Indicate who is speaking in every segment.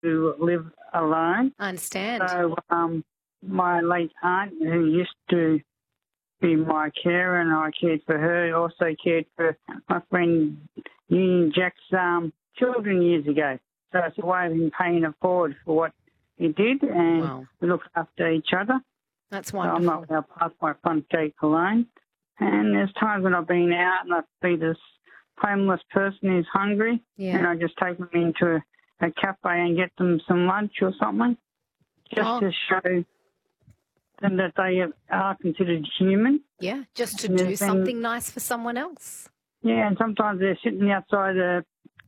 Speaker 1: to live alone.
Speaker 2: I understand.
Speaker 1: So my late aunt, who used to be my carer, and I cared for her, also cared for my friend Union Jack's children years ago. So it's a way of him paying it forward for what he did, and we look after each other.
Speaker 2: That's wonderful.
Speaker 1: So I'm not going to pass my front gate alone. And there's times when I've been out and I see this homeless person who's hungry, and I just take them into a cafe and get them some lunch or something, just to show them that they are considered human.
Speaker 2: Yeah, just to do something nice for someone else.
Speaker 1: Yeah, and sometimes they're sitting outside the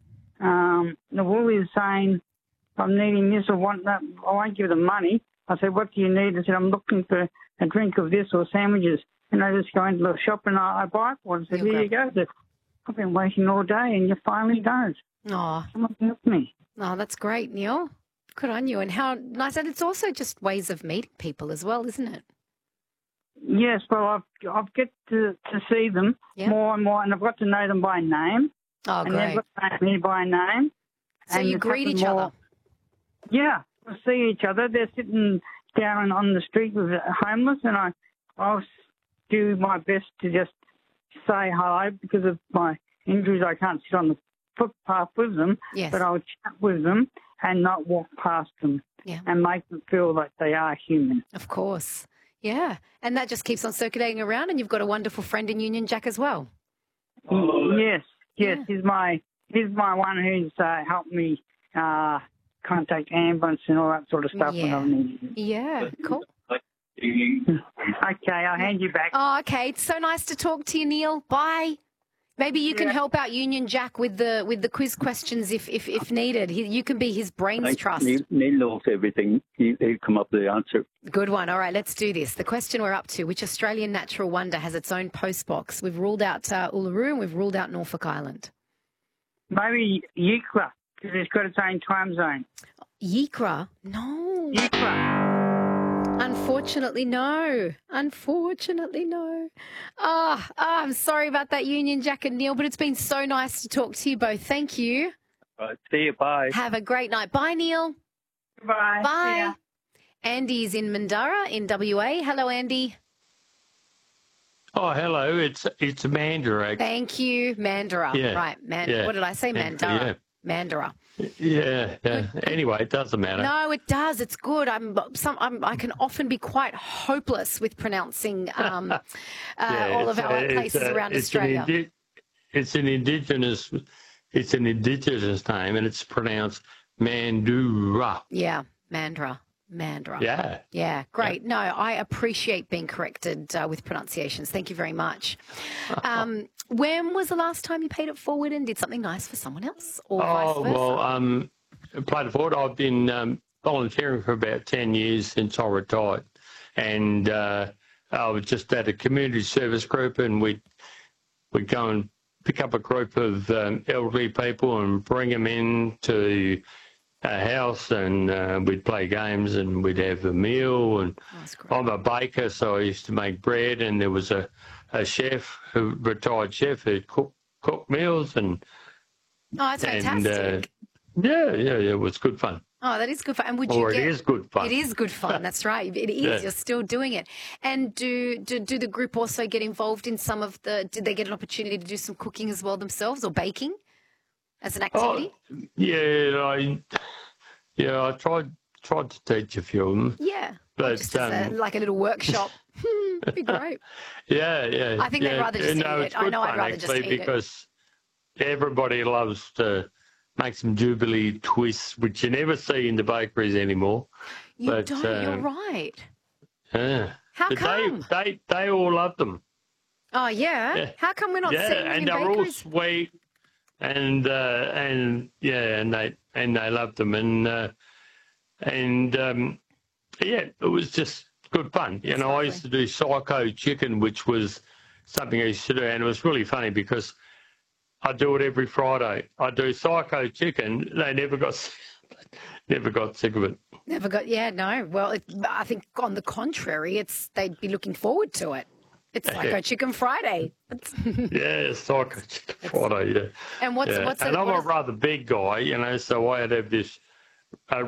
Speaker 1: Woolies saying, I'm needing this or want that. I won't give them money. I said, what do you need? I said, I'm looking for a drink of this or sandwiches. And I just go into the shop and I buy one. I said, here you go. I said, I've been waiting all day and you finally don't.
Speaker 2: Oh,
Speaker 1: someone help me.
Speaker 2: Oh, that's great, Neil. Good on you. And how nice. And it's also just ways of meeting people as well, isn't it?
Speaker 1: Yes, well, I've get to see them more and more, and I've got to know them by name.
Speaker 2: Oh,
Speaker 1: and
Speaker 2: great.
Speaker 1: they've got to know me by name.
Speaker 2: So you greet each other?
Speaker 1: Yeah, I see each other. They're sitting down on the street with homeless, and I'll do my best to just say hello. Because of my injuries, I can't sit on the footpath with them, but I'll chat with them and not walk past them and make them feel like they are human.
Speaker 2: Of course. Yeah, and that just keeps on circulating around, and you've got a wonderful friend in Union Jack as well.
Speaker 1: Yes. He's my one who's helped me contact ambulance and all that sort of stuff when I need it.
Speaker 2: Yeah, cool.
Speaker 1: Okay, I'll hand you back.
Speaker 2: Oh, okay. It's so nice to talk to you, Neil. Bye. Maybe you can help out Union Jack with the quiz questions if needed. You can be his brains trust.
Speaker 3: Neil knows everything. He'll come up with the answer.
Speaker 2: Good one. All right, let's do this. The question we're up to: which Australian natural wonder has its own post box? We've ruled out Uluru and we've ruled out Norfolk Island.
Speaker 1: Maybe Yikra, because it's got its own time zone.
Speaker 2: Yikra? No.
Speaker 1: Yikra.
Speaker 2: Unfortunately, no. Unfortunately, no. I'm sorry about that, Union Jack and Neil, but it's been so nice to talk to you both. Thank you.
Speaker 3: All right, see you. Bye.
Speaker 2: Have a great night. Bye, Neil.
Speaker 1: Bye.
Speaker 2: Bye. Andy's in Mandurah in WA. Hello, Andy.
Speaker 4: Oh, hello. It's Mandurah.
Speaker 2: Thank you, Mandurah.
Speaker 4: Yeah.
Speaker 2: Right, What did I say? Mandurah.
Speaker 4: Yeah.
Speaker 2: Mandurah.
Speaker 4: Yeah. Anyway, it doesn't matter.
Speaker 2: No, it does. It's good. I can often be quite hopeless with pronouncing all of our places around Australia.
Speaker 4: It's an indigenous name, and it's pronounced Mandurah.
Speaker 2: Yeah, Mandurah.
Speaker 4: Yeah.
Speaker 2: Yeah, great. Yeah. No, I appreciate being corrected with pronunciations. Thank you very much. When was the last time you paid it forward and did something nice for someone else, or vice versa?
Speaker 4: Well, paid it forward. I've been volunteering for about 10 years since I retired, and I was just at a community service group, and we'd go and pick up a group of elderly people and bring them in to a house, and we'd play games and we'd have a meal. And I'm a baker, so I used to make bread, and there was a chef, retired chef, who cooked meals. And
Speaker 2: that's fantastic.
Speaker 4: It was good fun.
Speaker 2: Oh, that is good fun. And
Speaker 4: it is good fun.
Speaker 2: It is good fun. That's right. It is. Yeah. You're still doing it. And do the group also get involved in some of the? Did they get an opportunity to do some cooking as well themselves, or baking as an activity?
Speaker 4: I tried to teach a few of them.
Speaker 2: Yeah,
Speaker 4: but
Speaker 2: just as like a little workshop. That'd be great.
Speaker 4: Yeah.
Speaker 2: I think they'd rather just eat it. I know I'd rather just eat it.
Speaker 4: Because everybody loves to make some Jubilee twists, which you never see in the bakeries anymore.
Speaker 2: You're right.
Speaker 4: Yeah.
Speaker 2: How come?
Speaker 4: They all love them.
Speaker 2: Oh, yeah? How come we're not seeing them in
Speaker 4: bakeries?
Speaker 2: And
Speaker 4: they're all sweet, and they love them, it was just good fun. I used to do psycho chicken, which was something I used to do, and it was really funny because I do it every Friday. I do psycho chicken. They never got sick of it.
Speaker 2: Never got, no. Well, I think on the contrary, they'd be looking forward to it. It's Psycho Chicken Friday.
Speaker 4: Psycho Chicken Friday, yeah.
Speaker 2: And what's
Speaker 4: and I'm a rather big guy, so I'd have this